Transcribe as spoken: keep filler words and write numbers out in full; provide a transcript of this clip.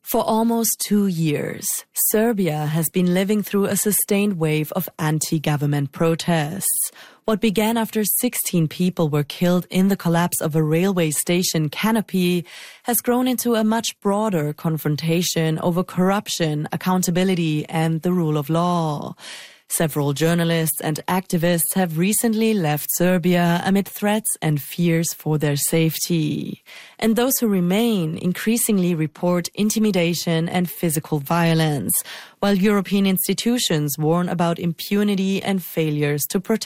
For almost two years, Serbia has been living through a sustained wave of anti-government protests. What began after sixteen people were killed in the collapse of a railway station canopy has grown into a much broader confrontation over corruption, accountability, and the rule of law. Several journalists and activists have recently left Serbia amid threats and fears for their safety. And those who remain increasingly report intimidation and physical violence, while European institutions warn about impunity and failures to protect